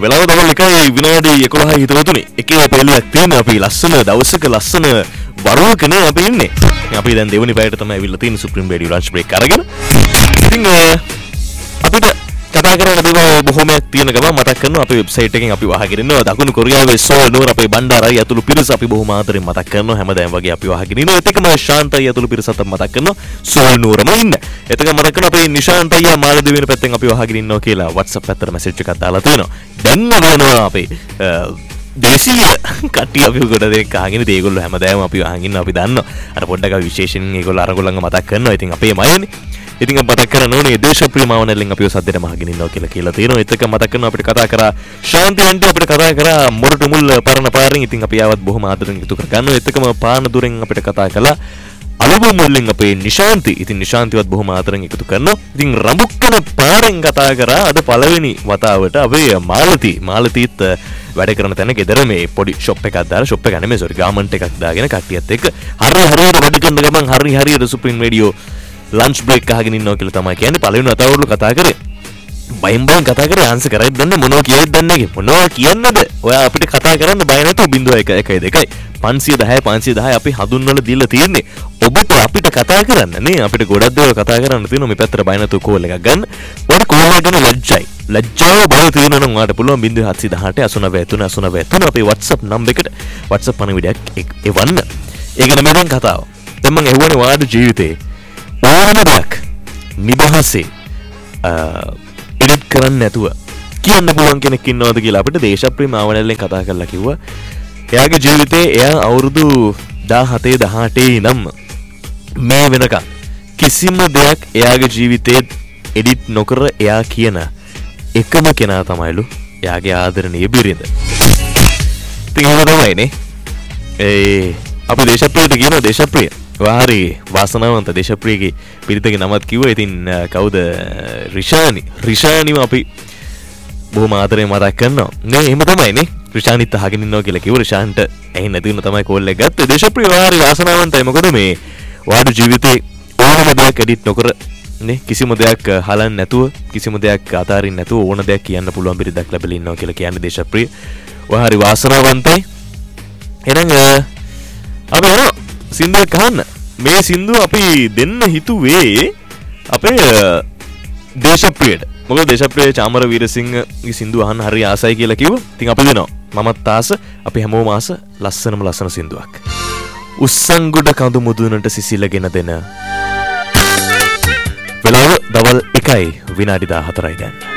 වෙලාව දවල් 1යි විනාඩි 11යි හිතවතුනි. එකේ පෙළියක් තියෙන අපි ලස්සන දවසක ලස්සන වරුවකනේ අපි ඉන්නේ. අපි දැන් දෙවෙනි පැයට තමයි අවිල්ලා තියෙන සුප්‍රීම රේඩියෝ ලන්ච් බ්‍රේක් අරගෙන. ඉතින් අපිට කතා කරන්න දේවල් බොහොමයක් තියෙන ගමන් මතක් කරනවා අපේ වෙබ්සයිට් එකෙන් අපි වහගෙන ඉන්නවා දකුණු කොරියාවේ සෝල් නුවර අපේ බණ්ඩාරයි ඇතුළු පිරිස අපි බොහොම ආදරෙන් මතක් කරනවා හැමදාම වගේ අපි වහගෙන ඉන්නවා. ඒකම ශාන්තයි ඇතුළු පිරිසත් මතක් කරනවා සෝල් නුවරම ඉන්න. ඒකම මතක් කරනවා අපේ නිශාන්තයි මාළදී වෙන පැත්තෙන් අපි වහගෙන ඉන්නවා කියලා WhatsApp පැත්තට මැසේජ් එකක් දාලා තියෙනවා. දැන් නරනවා අපේ දේශීය කට්ටිය අපි කොට දෙනෙක් අහගෙන ඉතින් ඒගොල්ලෝ හැමදාම අපි අහගෙන ඉන්නවා අපි දන්නවා. අර පොඩ්ඩක් අපි විශේෂයෙන් ඒගොල්ලෝ අරගොල්ලන්ව මතක් කරනවා. ඉතින් අපේ මයනේ ඉතින් මතක් කරන්න ඕනේ දේශප්‍රිය මාවනල්ලෙන් අපිව සද්දෙට මහගෙන ඉන්නවා කියලා තියෙනවා. ඒත් එක මතක් කරනවා අපිට කතා කරා ශාන්ති ආන්ටි අපිට කතා කරා මොරටු මුල් පරණ පාරෙන්. ඉතින් අපි ආවත් බොහොම ආදරෙන් ඉතුරු කරගන්නවා. ඒත් එකම පාන දුරෙන් අපිට කතා කළා අලුබ මුල්ලෙන් අපේ නිශාන්ති. ඉතින් නිශාන්තිවත් බොහොම ආදරෙන් ඉතුරු කරනවා. ඉතින් රඹුක්කන පාරෙන් කතා කරා අද පළවෙනි වතාවට අපේ මාලතීත් වැඩ කරන තැන ගෙදර මේ පොඩි ෂොප් එකක් දාලා ෂොප් එක නෙමෙයි සෝරි ගාමන්ට් එකක් දාගෙන කට්ටියත් එක්ක හරියට වැඩ කරන ගමන් හරියට සුප්‍රීම රේඩියෝ ලන්ච් බ්‍රේක් අහගෙන ඉන්නවා කියලා තමයි කියන්නේ. පළවෙනි වතාවටලු කතා කරේ. බයෙන් කතා කරේ ආන්සර් කරයිද දන්නේ මොනවා කියයිද දන්නේ නැහැ. මොනවා කියන්නද? ඔයා අපිට කතා කරන්න බය නැතුව 0112 510 අපි හඳුන්වලා දීලා තියෙන්නේ. ඔබට අපිට කතා කරන්න නේ. අපිට ගොඩක් දේවල් කතා කරන්න තියෙනවා. මේ පැත්තට බය නැතුව කෝල් එකක් ගන්න. ඔයාලා කෝල් එක ගන්න ලැජ්ජයි. ලැජ්ජාව බය තියෙනවා නම් ඔයාලට පුළුවන් 0718 89 අපේ WhatsApp නම්බර් එකට WhatsApp පණිවිඩයක් එවන්න. ඒක නෙමෙයි දැන් කතාව. දැන් මම එවුවනේ ඔයාලට ජීවිතේ ඕනම දෙයක් නිබහසේ එඩිට් කරන්න නැතුව කියන්න පුළුවන් කෙනෙක් ඉන්නවද කියලා අපිට දේශප්‍රිය මාවනල්ලෙන් කතා කරලා කිව්වා. එයාගේ ජීවිතේ එයා අවුරුදු 17 18 ඉඳන් මේ වෙනකන් කිසිම දෙයක් එයාගේ ජීවිතේ එඩිට් නොකර එයා කියන එකම කෙනා තමයිලු එයාගේ ආදරණීය බිරිඳ. ඉතින් ඒක තමයිනේ. අපි දේශප්‍රියට කියන දේශප්‍රිය වාරි වාසනාවන්ත දේශප්‍රියගේ පිරිතගේ නමත් කිව්වා. ඉතින් කවුද? රිෂානිව අපි බොහොම ආදරෙන් මතක් කරනවා නේ. එහෙම තමයිනේ. රිෂානිත් අහගෙන ඉන්නවා කියලා කිව්වා. රිෂාන්ට ඇහෙන්නේ නැති වුණ තමයි කෝල් එක ගත්තේ. දේශප්‍රිය වාරි වාසනාවන්තයි. මොකද මේ වාඩු ජීවිතේ ඕනම දෙයක් එඩිට් නොකර නේ කිසිම දෙයක් හලන්න නැතුව කිසිම දෙයක් අතාරින්න නැතුව ඕන දෙයක් කියන්න පුළුවන් බිරිඳක් ලැබලා ඉන්නවා කියලා කියන්නේ දේශප්‍රිය. වාරි වාසනාවන්තයි. එහෙනම් අපි යනවා සින්දුවක් අහන්න. මේ සින්දුව අපි දෙන්න හිතුවේ අපේ දේශප්‍රියට. මොකද දේශප්‍රිය චාමර වීරසිංහගේ සින්දුව අහන්න හරි ආසයි කියලා කිව්වා. ඉතින් අපි දෙනවා. මමත් ආස අපි හැමෝම ආස ලස්සන සින්දුවක්. උස්සංගොඩ කඳු මුදුනට සිසිලගෙන දෙන වෙලාව දවල් 1යි විනාඩි 14යි දැන්.